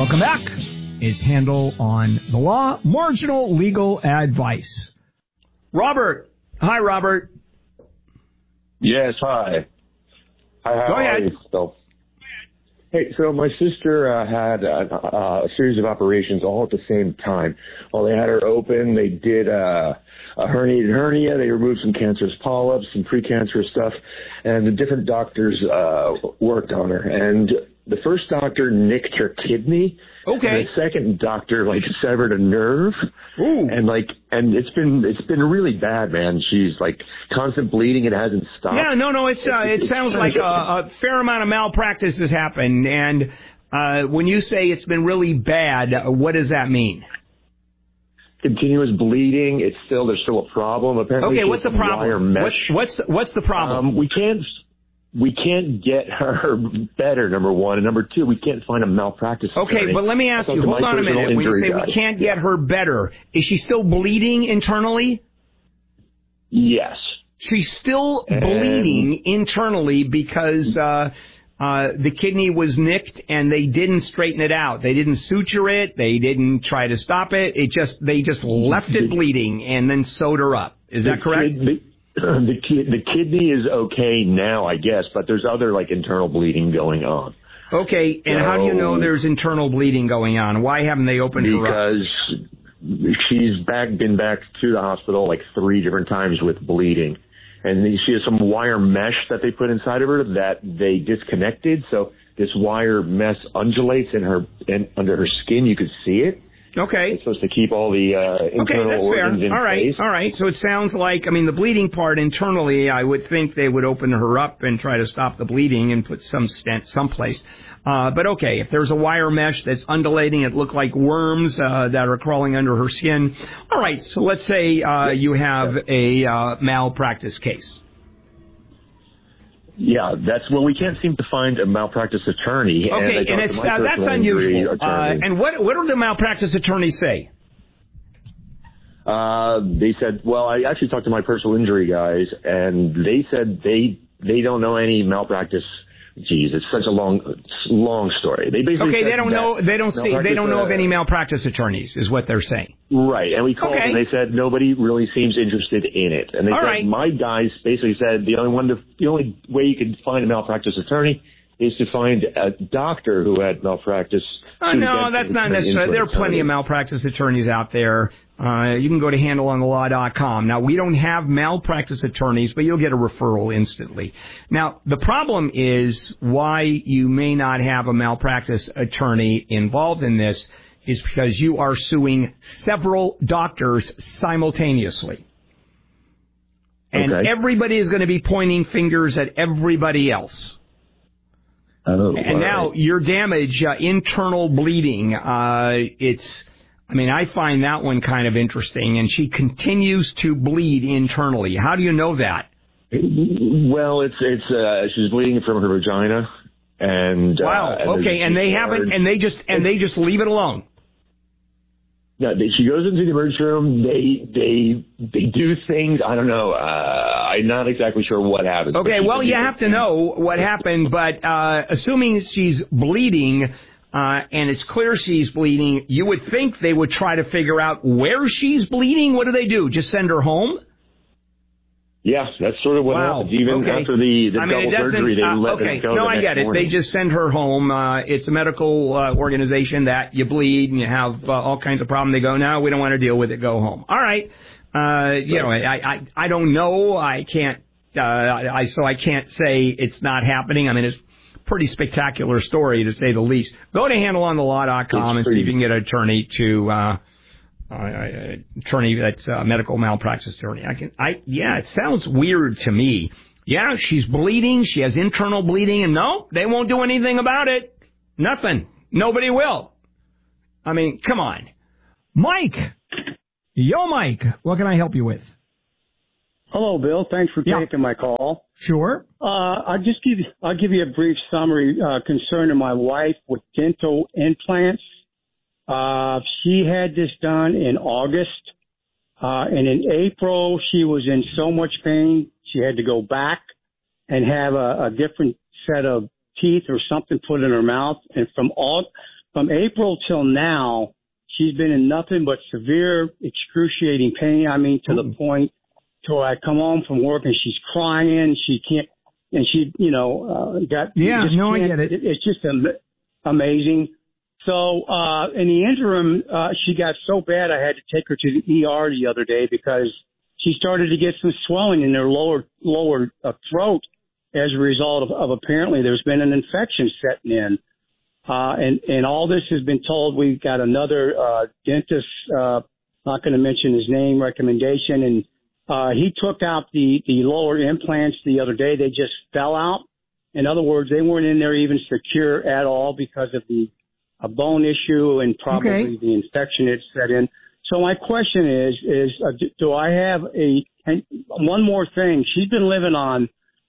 Welcome back. It's Handel on the Law, marginal legal advice. Robert. Hi, Robert. Yes, hi. Hi, Go ahead. Hey, so my sister had a series of operations all at the same time. While they had her open, they did a herniated hernia. They removed some cancerous polyps, some precancerous stuff, and the different doctors worked on her. And the first doctor nicked her kidney. Okay. And the second doctor severed a nerve. Ooh. And it's been really bad, man. She's constant bleeding. It hasn't stopped. Yeah, no. It sounds like a fair amount of malpractice has happened. And when you say it's been really bad, what does that mean? Continuous bleeding. There's still a problem. Apparently, okay. What's the problem? Mesh. What's the problem? We can't get her better, number one. And number two, we can't find a malpractice attorney. Okay, but let me ask you, hold on a minute. When you say we can't get her better, is she still bleeding internally? Yes. She's still bleeding internally because the kidney was nicked and they didn't straighten it out. They didn't suture it. They didn't try to stop it. They just left it bleeding and then sewed her up. Is that correct? The kidney is okay now, I guess, but there's other internal bleeding going on. Okay, and how do you know there's internal bleeding going on? Why haven't they opened her up? Because she's been back to the hospital 3 different times with bleeding. And she has some wire mesh that they put inside of her that they disconnected. So this wire mesh undulates under her skin. You could see it. Okay. It's supposed to keep all the internal organs in place. All right. So it sounds like, the bleeding part internally, I would think they would open her up and try to stop the bleeding and put some stent someplace. But okay, if there's a wire mesh that's undulating, it looked like worms that are crawling under her skin. All right. So let's say you have a malpractice case. Yeah, we can't seem to find a malpractice attorney. Okay, and that's unusual. And what do the malpractice attorneys say? They said, well, I actually talked to my personal injury guys, and they said they don't know any malpractice. Geez, it's such a long story. They basically they don't know of any malpractice attorneys, is what they're saying. Right, and we called and they said nobody really seems interested in it. And they said my guys basically said the only way you can find a malpractice attorney is to find a doctor who had malpractice. Oh, no, that's not necessary. There are plenty of malpractice attorneys out there. You can go to handelonthelaw.com. Now, we don't have malpractice attorneys, but you'll get a referral instantly. Now, the problem is why you may not have a malpractice attorney involved in this is because you are suing several doctors simultaneously. And everybody is going to be pointing fingers at everybody else. And now your damage, internal bleeding, I find that one kind of interesting, and she continues to bleed internally. How do you know that? Well, she's bleeding from her vagina, and wow. Okay, and they just leave it alone. No, she goes into the emergency room. They do things. I don't know. I'm not exactly sure what happens. Okay, well, you have to know what happened, but assuming she's bleeding and it's clear she's bleeding, you would think they would try to figure out where she's bleeding. What do? Just send her home? Yes, that's sort of what happens. Even after the double surgery, they let them go. No, I get it. They just send her home. It's a medical organization that you bleed and you have all kinds of problems. They go, no, we don't want to deal with it. Go home. All right. I don't know. I can't. So I can't say it's not happening. It's a pretty spectacular story to say the least. Go to handelonthelaw.com and see if you can get an attorney to. Attorney that's a medical malpractice attorney. It sounds weird to me. Yeah, she's bleeding. She has internal bleeding, and no, they won't do anything about it. Nothing. Nobody will. Come on. Mike. Yo, Mike. What can I help you with? Hello, Bill. Thanks for taking my call. Sure. I'll give you a brief summary concerning my wife with dental implants. She had this done in August, and in April she was in so much pain she had to go back and have a different set of teeth or something put in her mouth. And from from April till now, she's been in nothing but severe, excruciating pain. I mean, to the point till I come home from work and she's crying. She can't, and she, got. Yeah, no, I get it. It's just amazing. So, in the interim, she got so bad I had to take her to the ER the other day because she started to get some swelling in her lower throat as a result of apparently there's been an infection setting in. And all this has been told. We've got another, dentist, not going to mention his name, recommendation. And, he took out the lower implants the other day. They just fell out. In other words, they weren't in there even secure at all because of a bone issue and probably the infection it set in. So my question is do I have and one more thing? She's been living on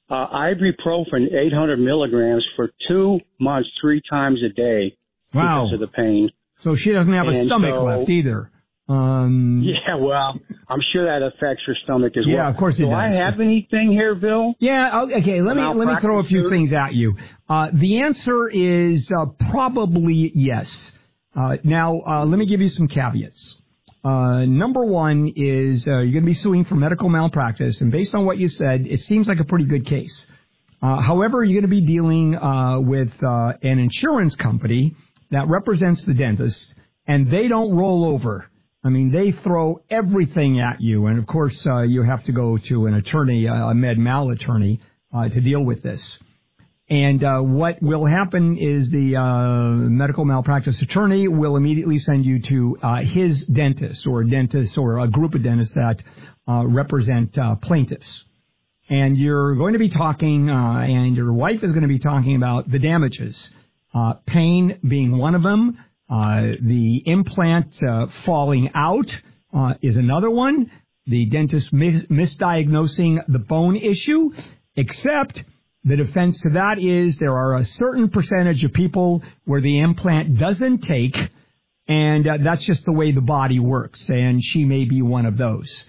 ibuprofen 800 milligrams for 2 months, 3 times a day because of the pain. So she doesn't have a stomach left either. Yeah, well, I'm sure that affects her stomach as well. Yeah, of course it does. Do I have anything here, Bill? Yeah, okay, let me throw a few things at you. The answer is probably yes. Now, let me give you some caveats. Number one is you're going to be suing for medical malpractice, and based on what you said, it seems like a pretty good case. However, you're going to be dealing with an insurance company that represents the dentist, and they don't roll over. I mean, they throw everything at you, and of course, you have to go to an attorney, a med mal attorney, to deal with this. And what will happen is the medical malpractice attorney will immediately send you to his dentist or a group of dentists that represent plaintiffs. And you're going to be talking, and your wife is going to be talking about the damages, pain being one of them. The implant falling out is another one. The dentist misdiagnosing the bone issue, except the defense to that is there are a certain percentage of people where the implant doesn't take, and that's just the way the body works, and she may be one of those.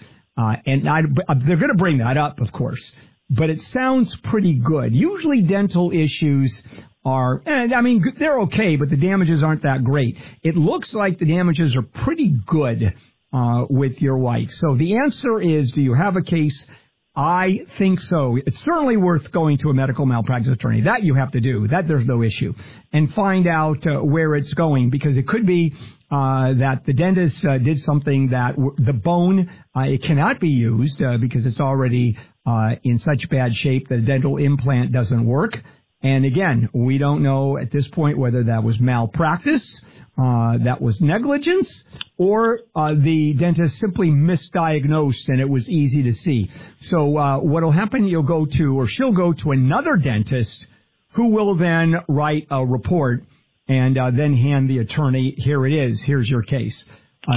They're going to bring that up, of course, but it sounds pretty good. Usually dental issues are, they're okay, but the damages aren't that great. It looks like the damages are pretty good with your wife. So the answer is, do you have a case? I think so. It's certainly worth going to a medical malpractice attorney. That you have to do. That there's no issue. And find out where it's going, because it could be that the dentist did something that the bone, it cannot be used because it's already in such bad shape that a dental implant doesn't work. And again, we don't know at this point whether that was malpractice, that was negligence, or the dentist simply misdiagnosed and it was easy to see. So what will happen, she'll go to another dentist who will then write a report and then hand the attorney, here it is, here's your case.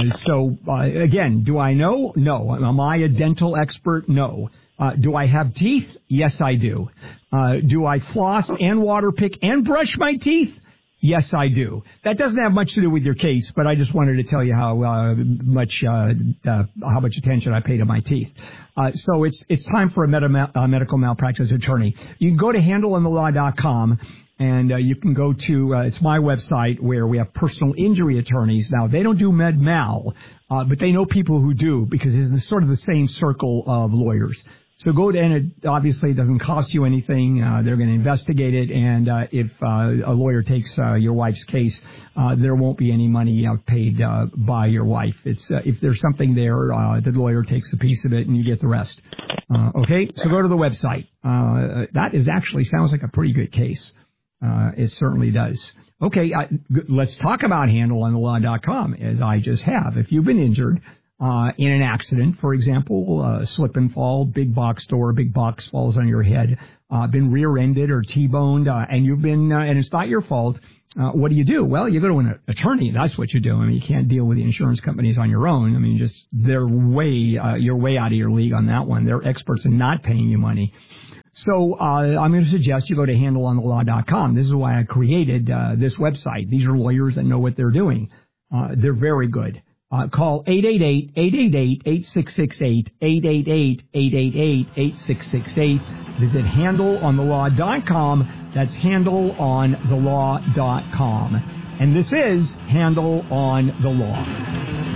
Again, do I know? No. Am I a dental expert? No. Do I have teeth? Yes, I do. Do I floss and water pick and brush my teeth? Yes, I do. That doesn't have much to do with your case, but I just wanted to tell you how much attention I pay to my teeth. So it's time for a medical malpractice attorney. You can go to handleonthelaw.com. And you can go to, it's my website where we have personal injury attorneys. Now, they don't do med mal, but they know people who do, because it's sort of the same circle of lawyers. So go to, and it obviously doesn't cost you anything. They're going to investigate it. And if a lawyer takes your wife's case, there won't be any money paid by your wife. It's if there's something there, the lawyer takes a piece of it and you get the rest. Okay, so go to the website. That actually sounds like a pretty good case. It certainly does. Okay, let's talk about handleonthelaw.com, as I just have. If you've been injured in an accident, for example, slip and fall, big box falls on your head, been rear-ended or T-boned, and you've been, and it's not your fault, what do? Well, you go to an attorney. That's what you do. I mean, you can't deal with the insurance companies on your own. I mean, you're way out of your league on that one. They're experts in not paying you money. So I'm going to suggest you go to handleonthelaw.com. This is why I created this website. These are lawyers that know what they're doing. They're very good. Call 888-888-8668, 888-888-8668. Visit handleonthelaw.com. That's handleonthelaw.com. And this is Handel on the Law.